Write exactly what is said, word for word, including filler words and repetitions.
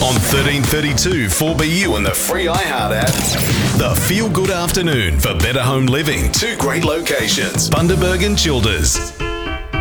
On thirteen thirty-two four B U and the free iHeart app. The Feel Good Afternoon for better home living. Two great locations, Bundaberg and Childers.